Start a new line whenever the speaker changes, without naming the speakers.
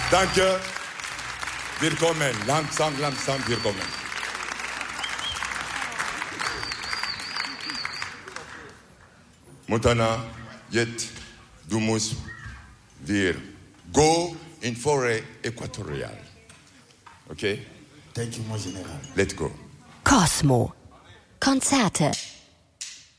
Danke. Willkommen. Langsam, willkommen. Montana, jetzt, du musst wir go in Forêt Äquatoriale. Okay?
Thank you, mon Général.
Let's go.
Cosmo. Konzerte